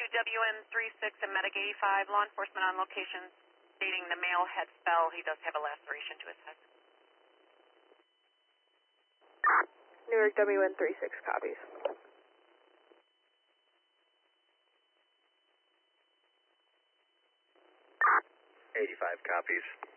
WN36 and Medic 85, law enforcement on location stating the male head fell. He does have a laceration to his head. Newark WN36 copies. 85 copies.